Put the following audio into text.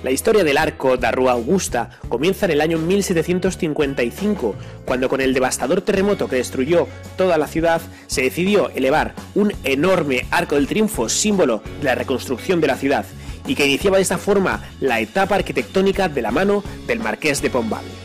La historia del arco da Rua Augusta comienza en el año 1755, cuando con el devastador terremoto que destruyó toda la ciudad se decidió elevar un enorme arco del triunfo, símbolo de la reconstrucción de la ciudad, y que iniciaba de esta forma la etapa arquitectónica de la mano del Marqués de Pombal.